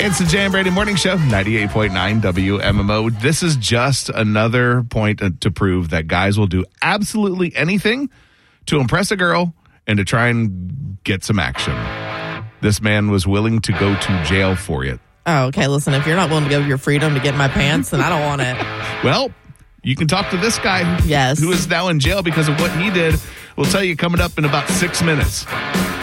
It's the Jay and Brady Morning Show, 98.9 WMMO. This is just another point to prove that guys will do absolutely anything to impress a girl and to try and get some action. This man was willing to go to jail for it. Oh, okay. Listen, if you're not willing to give your freedom to get in my pants, then I don't want it. Well, you can talk to this guy Yes. who is now in jail because of what he did. We'll tell you coming up in about 6 minutes.